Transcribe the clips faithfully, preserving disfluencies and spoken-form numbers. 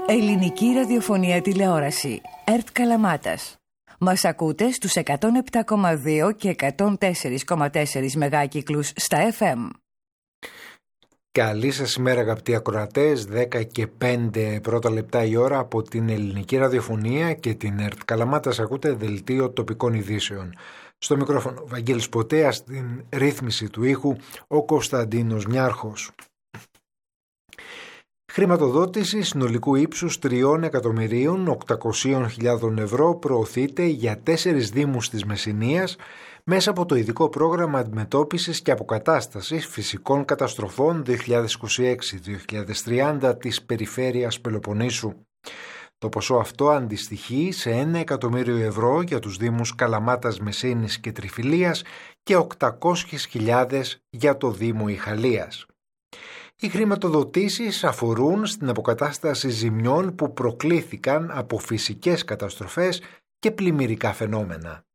Ελληνική ραδιοφωνία τηλεόραση. ΕΡΤ Καλαμάτας. Μας ακούτε στους εκατόν επτά κόμμα δύο και εκατόν τέσσερα κόμμα τέσσερα μεγάκυκλους στα εφ εμ. Καλή σας ημέρα αγαπητοί ακροατές, δέκα και πέντε πρώτα λεπτά η ώρα από την Ελληνική Ραδιοφωνία και την ΕΡΤ Καλαμάτας. Ακούτε δελτίο τοπικών ειδήσεων. Στο μικρόφωνο Βαγγέλης Ποτέας, στην ρύθμιση του ήχου ο Κωνσταντίνος Μιάρχος. Χρηματοδότηση συνολικού ύψους τριών εκατομμυρίων οκτακόσιες χιλιάδες ευρώ προωθείται για τέσσερις δήμους της Μεσσηνίας μέσα από το ειδικό πρόγραμμα αντιμετώπισης και αποκατάστασης φυσικών καταστροφών δύο χιλιάδες είκοσι έξι με δύο χιλιάδες τριάντα της περιφέρειας Πελοποννήσου. Το ποσό αυτό αντιστοιχεί σε ένα εκατομμύριο ευρώ για τους δήμους Καλαμάτας, Μεσίνης και Τριφυλίας και οκτακόσιες χιλιάδες για το Δήμο Ιχαλίας. Οι χρηματοδοτήσεις αφορούν στην αποκατάσταση ζημιών που προκλήθηκαν από φυσικές καταστροφές και πλημμυρικά φαινόμενα.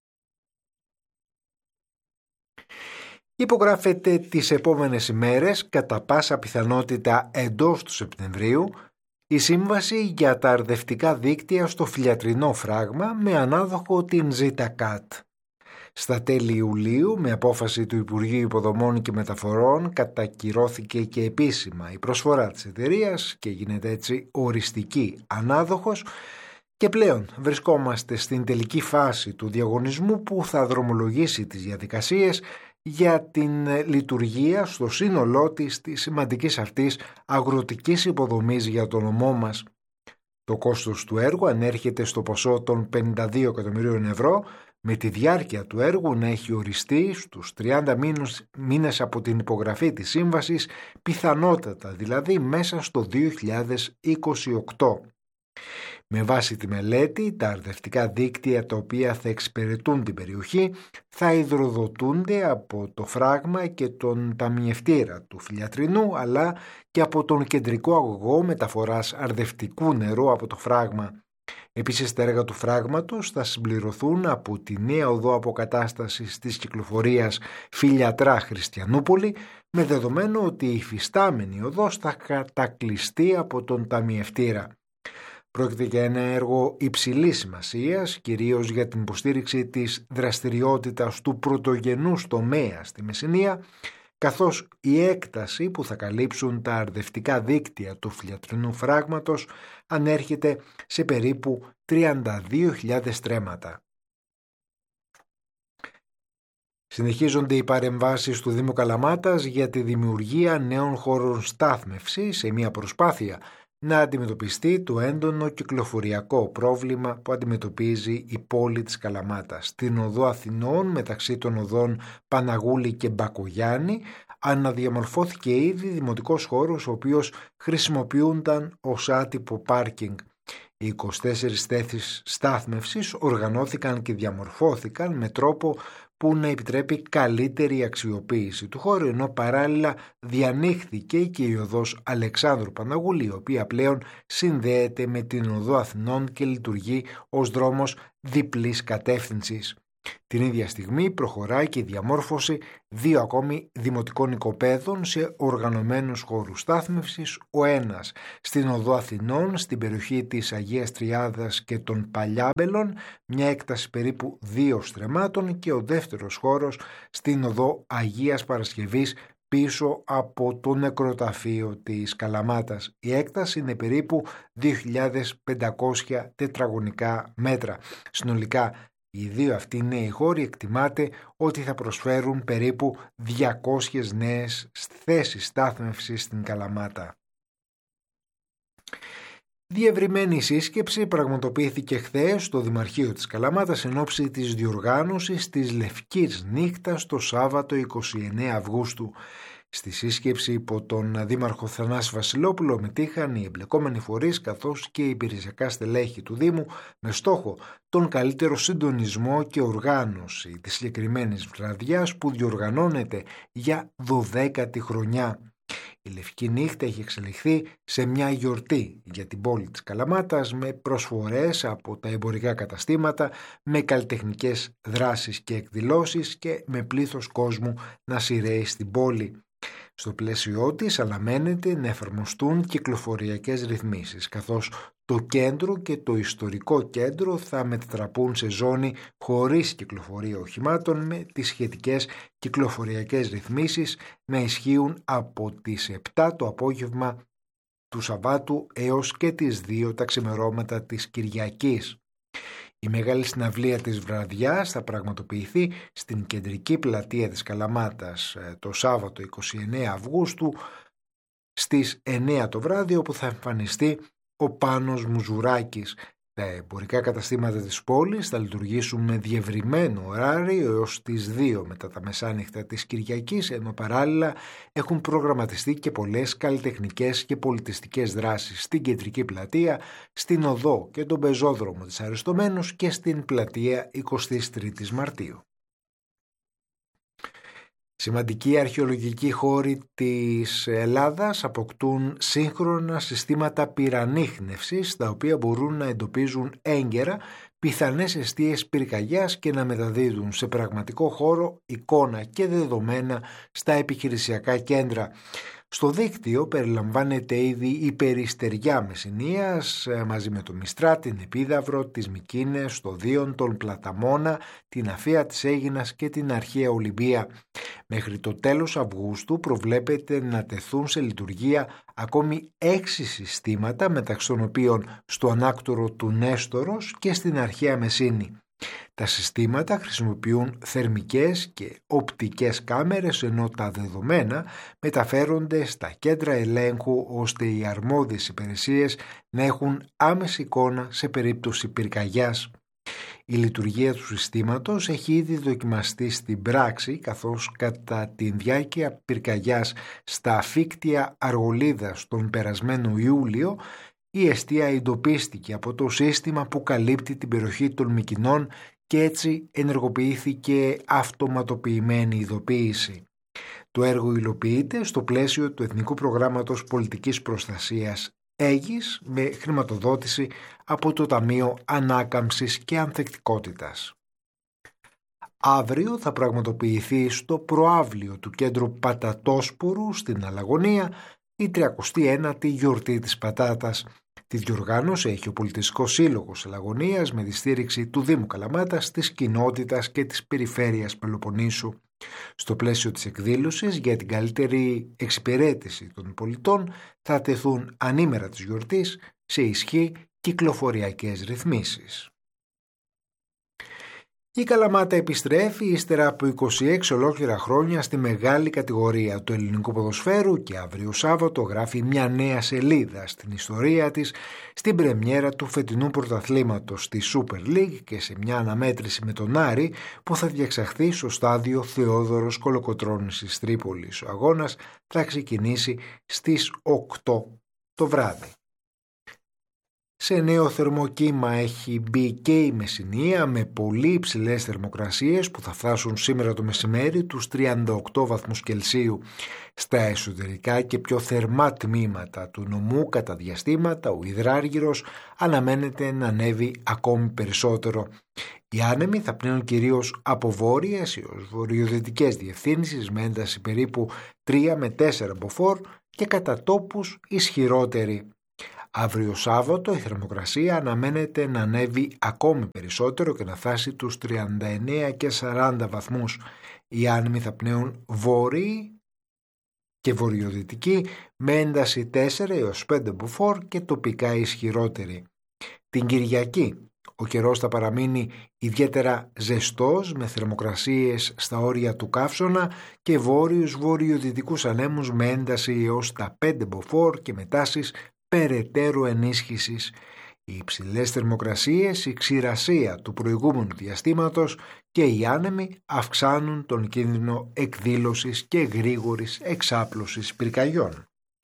Υπογράφεται τις επόμενες ημέρες, κατά πάσα πιθανότητα εντός του Σεπτεμβρίου, η σύμβαση για τα αρδευτικά δίκτυα στο Φιλιατρινό φράγμα με ανάδοχο την ΖΙΤΑΚΑΤ. Στα τέλη Ιουλίου, με απόφαση του Υπουργείου Υποδομών και Μεταφορών, κατακυρώθηκε και επίσημα η προσφορά της εταιρείας και γίνεται έτσι οριστική ανάδοχος και πλέον βρισκόμαστε στην τελική φάση του διαγωνισμού που θα δρομολογήσει τις διαδικασίες για την λειτουργία στο σύνολό της της σημαντικής αυτής αγροτικής υποδομής για το νομό μας. Το κόστος του έργου ανέρχεται στο ποσό των πενήντα δύο εκατομμυρίων ευρώ, με τη διάρκεια του έργου να έχει οριστεί στους τριάντα μήνες από την υπογραφή της σύμβασης, πιθανότατα δηλαδή μέσα στο δύο χιλιάδες είκοσι οκτώ. Με βάση τη μελέτη, τα αρδευτικά δίκτυα τα οποία θα εξυπηρετούν την περιοχή θα υδροδοτούνται από το φράγμα και τον ταμιευτήρα του Φιλιατρινού, αλλά και από τον κεντρικό αγωγό μεταφοράς αρδευτικού νερού από το φράγμα. Επίσης, τα έργα του φράγματος θα συμπληρωθούν από τη νέα οδό αποκατάστασης της κυκλοφορίας Φιλιατρά Χριστιανούπολη, με δεδομένο ότι η υφιστάμενη οδός θα κατακλειστεί από τον ταμιευτήρα. Πρόκειται για ένα έργο υψηλής σημασίας, κυρίως για την υποστήριξη της δραστηριότητας του πρωτογενούς τομέα στη Μεσσηνία, καθώς η έκταση που θα καλύψουν τα αρδευτικά δίκτυα του Φιλιατρινού φράγματος ανέρχεται σε περίπου τριάντα δύο χιλιάδες στρέμματα. Συνεχίζονται οι παρεμβάσεις του Δήμου Καλαμάτας για τη δημιουργία νέων χώρων στάθμευσης σε μια προσπάθεια να αντιμετωπιστεί το έντονο κυκλοφοριακό πρόβλημα που αντιμετωπίζει η πόλη της Καλαμάτας. Στην οδό Αθηνών, μεταξύ των οδών Παναγούλη και Μπακογιάννη, αναδιαμορφώθηκε ήδη δημοτικός χώρος, ο οποίος χρησιμοποιούνταν ως άτυπο πάρκινγκ. Οι είκοσι τέσσερις θέσεις στάθμευσης οργανώθηκαν και διαμορφώθηκαν με τρόπο που να επιτρέπει καλύτερη αξιοποίηση του χώρου, ενώ παράλληλα διανοίχθηκε και η οδός Αλεξάνδρου Παναγούλη, η οποία πλέον συνδέεται με την οδό Αθηνών και λειτουργεί ως δρόμος διπλής κατεύθυνσης. Την ίδια στιγμή προχωράει και η διαμόρφωση δύο ακόμη δημοτικών οικοπαίδων σε οργανωμένους χώρους στάθμευσης, ο ένας στην οδό Αθηνών, στην περιοχή της Αγίας Τριάδας και των Παλιάμπελων, μια έκταση περίπου δύο στρεμμάτων, και ο δεύτερος χώρος στην οδό Αγίας Παρασκευής, πίσω από το νεκροταφείο της Καλαμάτας. Η έκταση είναι περίπου δύο χιλιάδες πεντακόσια τετραγωνικά μέτρα. Συνολικά, οι δύο αυτοί νέοι χώροι εκτιμάται ότι θα προσφέρουν περίπου διακόσιες νέες θέσεις στάθμευσης στην Καλαμάτα. Διευρυμένη σύσκεψη πραγματοποιήθηκε χθες στο Δημαρχείο της Καλαμάτας εν ώψη της διοργάνωσης της Λευκής Νύχτας το Σάββατο εικοστή ενάτη Αυγούστου. Στη σύσκεψη υπό τον Δήμαρχο Θανάση Βασιλόπουλο μετήχαν οι εμπλεκόμενοι φορείς καθώς και οι υπηρεσιακά στελέχη του Δήμου με στόχο τον καλύτερο συντονισμό και οργάνωση της συγκεκριμένης βραδιάς που διοργανώνεται για δωδέκατη χρονιά. Η Λευκή Νύχτα έχει εξελιχθεί σε μια γιορτή για την πόλη της Καλαμάτας με προσφορές από τα εμπορικά καταστήματα, με καλλιτεχνικές δράσεις και εκδηλώσεις και με πλήθος κόσμου να σειραίει στην πόλη. Στο πλαίσιό της αναμένεται να εφαρμοστούν κυκλοφοριακές ρυθμίσεις, καθώς το κέντρο και το ιστορικό κέντρο θα μετατραπούν σε ζώνη χωρίς κυκλοφορία οχημάτων, με τις σχετικές κυκλοφοριακές ρυθμίσεις να ισχύουν από τις επτά το απόγευμα του Σαββάτου έως και τις δύο τα ξημερώματα της Κυριακής. Η μεγάλη συναυλία της βραδιάς θα πραγματοποιηθεί στην κεντρική πλατεία της Καλαμάτας το Σάββατο είκοσι εννέα Αυγούστου στις εννέα το βράδυ, όπου θα εμφανιστεί ο Πάνος Μουζουράκης. Τα εμπορικά καταστήματα της πόλης θα λειτουργήσουν με διευρυμένο ωράριο έως τις δύο μετά τα μεσάνυχτα της Κυριακής, ενώ παράλληλα έχουν προγραμματιστεί και πολλές καλλιτεχνικές και πολιτιστικές δράσεις στην κεντρική πλατεία, στην οδό και τον πεζόδρομο της Αριστομένους και στην πλατεία εικοστή τρίτη Μαρτίου. Σημαντικοί αρχαιολογικοί χώροι της Ελλάδας αποκτούν σύγχρονα συστήματα πυρανίχνευσης, τα οποία μπορούν να εντοπίζουν έγκαιρα πιθανές εστίες πυρκαγιάς και να μεταδίδουν σε πραγματικό χώρο εικόνα και δεδομένα στα επιχειρησιακά κέντρα. Στο δίκτυο περιλαμβάνεται ήδη η Περιστεριά Μεσσηνίας μαζί με το Μιστρά, την Επίδαυρο, τις Μικίνες, το Δίον, τον Πλαταμόνα, την Αφία της Αίγινας και την Αρχαία Ολυμπία. Μέχρι το τέλος Αυγούστου προβλέπεται να τεθούν σε λειτουργία ακόμη έξι συστήματα, μεταξύ των οποίων στο ανάκτορο του Νέστορος και στην Αρχαία Μεσίνη. Τα συστήματα χρησιμοποιούν θερμικές και οπτικές κάμερες, ενώ τα δεδομένα μεταφέρονται στα κέντρα ελέγχου ώστε οι αρμόδιες υπηρεσίες να έχουν άμεση εικόνα σε περίπτωση πυρκαγιάς. Η λειτουργία του συστήματος έχει ήδη δοκιμαστεί στην πράξη, καθώς κατά τη διάρκεια πυρκαγιάς στα αφίκτια Αργολίδας τον περασμένο Ιούλιο η εστία εντοπίστηκε από το σύστημα που καλύπτει την περιοχή των Μυκηνών και έτσι ενεργοποιήθηκε αυτοματοποιημένη ειδοποίηση. Το έργο υλοποιείται στο πλαίσιο του Εθνικού Προγράμματος Πολιτικής Προστασίας Αίγης με χρηματοδότηση από το Ταμείο Ανάκαμψης και Ανθεκτικότητας. Αύριο θα πραγματοποιηθεί στο προαύλιο του κέντρου Πατατόσπορου στην Αλαγωνία η τριακοστή ένατη γιορτή της πατάτας. Τη διοργάνωση έχει ο Πολιτιστικός Σύλλογος Αλαγωνίας με τη στήριξη του Δήμου Καλαμάτας, της κοινότητας και της περιφέρειας Πελοποννήσου. Στο πλαίσιο της εκδήλωσης για την καλύτερη εξυπηρέτηση των πολιτών θα τεθούν ανήμερα της γιορτής σε ισχύ κυκλοφοριακές ρυθμίσεις. Η Καλαμάτα επιστρέφει ύστερα από είκοσι έξι ολόκληρα χρόνια στη μεγάλη κατηγορία του ελληνικού ποδοσφαίρου και αύριο Σάββατο γράφει μια νέα σελίδα στην ιστορία της στην πρεμιέρα του φετινού πρωταθλήματος στη Super League και σε μια αναμέτρηση με τον Άρη που θα διεξαχθεί στο στάδιο Θεόδωρος Κολοκοτρώνης της Τρίπολης. Ο αγώνας θα ξεκινήσει στις οκτώ το βράδυ. Σε νέο θερμοκύμα έχει μπει και η Μεσσηνία με πολύ υψηλές θερμοκρασίες που θα φτάσουν σήμερα το μεσημέρι τους τριάντα οκτώ βαθμούς Κελσίου. Στα εσωτερικά και πιο θερμά τμήματα του νομού κατά διαστήματα ο υδράργυρος αναμένεται να ανέβει ακόμη περισσότερο. Οι άνεμοι θα πνέουν κυρίως από βόρειες έως βορειοδυτικές διευθύνσεις με ένταση περίπου τρία με τέσσερα μποφόρ και κατά τόπους ισχυρότεροι. Αύριο Σάββατο η θερμοκρασία αναμένεται να ανέβει ακόμη περισσότερο και να φτάσει τους τριάντα εννέα και σαράντα βαθμούς. Οι άνεμοι θα πνέουν βόρειοι και βορειοδυτικοί με ένταση τέσσερα έως πέντε μποφόρ και τοπικά ισχυρότεροι. Την Κυριακή ο καιρός θα παραμείνει ιδιαίτερα ζεστός με θερμοκρασίες στα όρια του καύσωνα και βόρειους βορειοδυτικούς ανέμους με ένταση έως τα πέντε μποφόρ και με τάσεις περαιτέρω ενίσχυσης. Οι υψηλές θερμοκρασίες, η ξηρασία του προηγούμενου διαστήματος και οι άνεμοι αυξάνουν τον κίνδυνο εκδήλωσης και γρήγορης εξάπλωσης πυρκαγιών.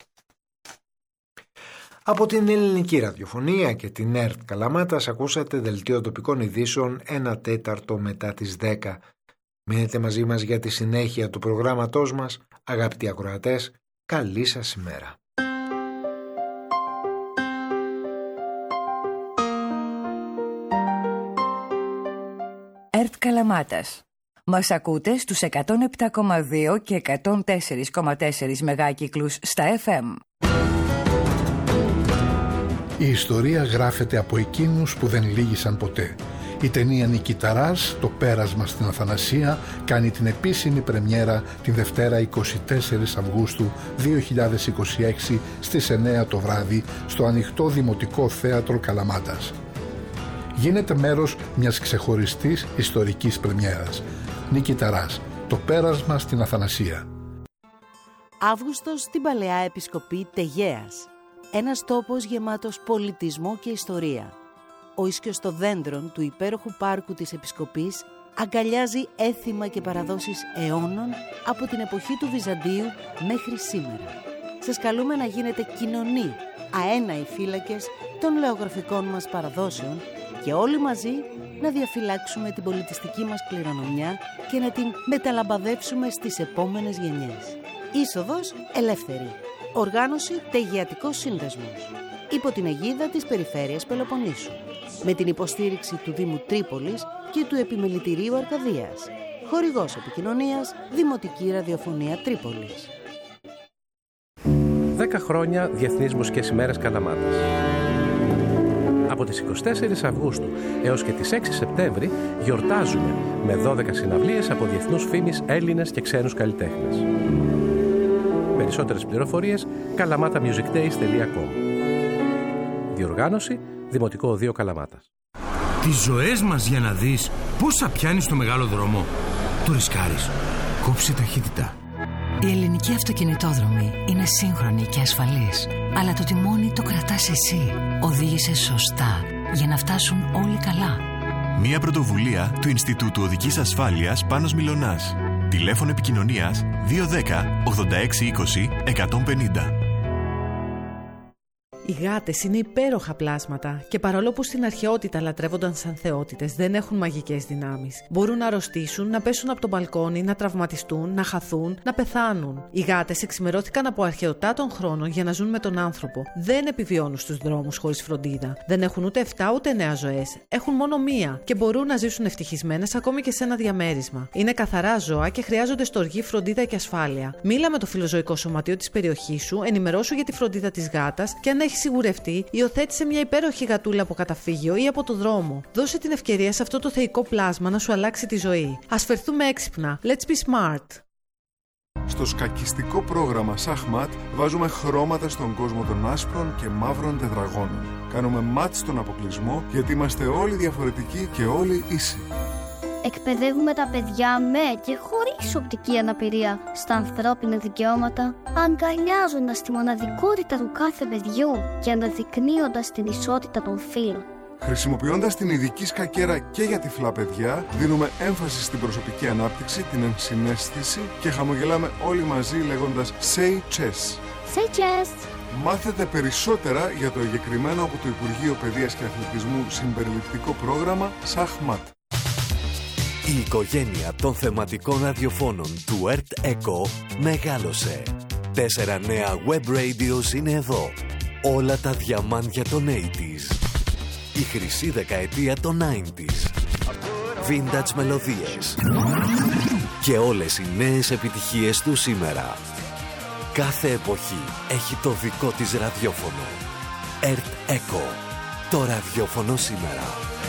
Από την Ελληνική Ραδιοφωνία και την ΕΡΤ Καλαμάτας ακούσατε δελτίο τοπικών ειδήσεων ένα τέταρτο μετά τις δέκα. Μείνετε μαζί μας για τη συνέχεια του προγράμματός μας. Αγαπητοί ακροατές, καλή σας ημέρα. ΕΡΤ Καλαμάτας. Μας ακούτε στους εκατόν επτά κόμμα δύο και εκατόν τέσσερα κόμμα τέσσερα μεγάκυκλους στα εφ εμ. Η ιστορία γράφεται από εκείνους που δεν λύγησαν ποτέ. Η ταινία Νικηταράς, το πέρασμα στην Αθανασία, κάνει την επίσημη πρεμιέρα την Δευτέρα εικοστή τέταρτη Αυγούστου δύο χιλιάδες είκοσι έξι στις εννέα το βράδυ στο Ανοιχτό Δημοτικό Θέατρο Καλαμάτας. Γίνεται μέρος μιας ξεχωριστής ιστορικής πρεμιέρας. Νικηταράς, το πέρασμα στην Αθανασία. Αύγουστος στην Παλαιά Επισκοπή Τεγέας. Ένας τόπος γεμάτος πολιτισμό και ιστορία. Ο Ισκιοστοδέντρων του υπέροχου πάρκου της Επισκοπής αγκαλιάζει έθιμα και παραδόσεις αιώνων από την εποχή του Βυζαντίου μέχρι σήμερα. Σας καλούμε να γίνετε κοινωνοί, αέναοι φύλακες των λεωγραφικών μας παραδόσεων και όλοι μαζί να διαφυλάξουμε την πολιτιστική μας κληρονομιά και να την μεταλαμπαδεύσουμε στις επόμενες γενιές. Είσοδος ελεύθερη. Οργάνωση Τεγεατικός Σύνδεσμος. Υπό την αιγίδα της Περιφέρειας Πελοποννήσου. Με την υποστήριξη του Δήμου Τρίπολης και του Επιμελητηρίου Αρκαδίας. Χορηγός επικοινωνίας Δημοτική Ραδιοφωνία Τρίπολης. δέκα χρόνια Διεθνείς Μουσικές ημέρες Καλαμάτας. Από τις εικοστή τέταρτη Αυγούστου έως και τις έξι Σεπτέμβρη γιορτάζουμε με δώδεκα συναυλίες από διεθνούς φήμης Έλληνες και ξένους καλλιτέχνες. Περισσότερες πληροφορίες καλαμάτα music days τελεία com. Διοργάνωση Δημοτικό Οδείο Καλαμάτας. Τις ζωές μας για να δεις πόσα πιάνεις στο μεγάλο δρόμο. Το ρισκάρεις. Κόψε ταχύτητα. Η ελληνική αυτοκινητόδρομη είναι σύγχρονη και ασφαλής. Αλλά το τιμόνι το κρατάς εσύ. Οδήγησε σωστά για να φτάσουν όλοι καλά. Μία πρωτοβουλία του Ινστιτούτου Οδικής Ασφάλειας Πάνος Μιλωνάς. Τηλέφωνο επικοινωνίας δύο ένα μηδέν ογδόντα έξι είκοσι εκατόν πενήντα. Οι γάτες είναι υπέροχα πλάσματα και παρόλο που στην αρχαιότητα λατρεύονταν σαν θεότητες, δεν έχουν μαγικές δυνάμεις. Μπορούν να αρρωστήσουν, να πέσουν από το μπαλκόνι, να τραυματιστούν, να χαθούν, να πεθάνουν. Οι γάτες εξημερώθηκαν από αρχαιοτά των χρόνων για να ζουν με τον άνθρωπο. Δεν επιβιώνουν στους δρόμους χωρίς φροντίδα. Δεν έχουν ούτε εφτά ούτε εννέα ζωές. Έχουν μόνο μία και μπορούν να ζήσουν ευτυχισμένες ακόμη και σε ένα διαμέρισμα. Είναι καθαρά ζώα και χρειάζονται στοργή, φροντίδα και ασφάλεια. Μίλα με το φιλοζωικό σωματείο της περιοχής σου, ενημερώσου για τη φροντίδα της γάτας και αν έχει σιγουρευτεί, υιοθέτησε μια υπέροχη γατούλα από καταφύγιο ή από το δρόμο. Δώσε την ευκαιρία σε αυτό το θεϊκό πλάσμα να σου αλλάξει τη ζωή. Ας φερθούμε έξυπνα. Let's be smart. Στο σκακιστικό πρόγραμμα Σαχμάτ βάζουμε χρώματα στον κόσμο των άσπρων και μαύρων τετραγώνων. Κάνουμε μάτ στον αποκλεισμό γιατί είμαστε όλοι διαφορετικοί και όλοι ίσοι. Εκπαιδεύουμε τα παιδιά με και χωρίς οπτική αναπηρία στα ανθρώπινα δικαιώματα, αγκαλιάζοντας τη μοναδικότητα του κάθε παιδιού και αναδεικνύοντας την ισότητα των φύλων. Χρησιμοποιώντας την ειδική σκακέρα και για τυφλά παιδιά, δίνουμε έμφαση στην προσωπική ανάπτυξη, την ενσυναίσθηση και χαμογελάμε όλοι μαζί λέγοντας Say Chess. Say Chess. Μάθετε περισσότερα για το εγκεκριμένο από το Υπουργείο Παιδείας και Αθλητισμού συμπεριληπτικό πρόγραμμα Σαχμάτ. Η οικογένεια των θεματικών ραδιοφώνων του Earth Echo μεγάλωσε. Τέσσερα νέα web radios είναι εδώ. Όλα τα διαμάντια των ογδόντα. Η χρυσή δεκαετία των ενενήντα. Vintage μελωδίες. Και όλες οι νέες επιτυχίες του σήμερα. Κάθε εποχή έχει το δικό της ραδιόφωνο. Earth Echo. Το ραδιόφωνο σήμερα.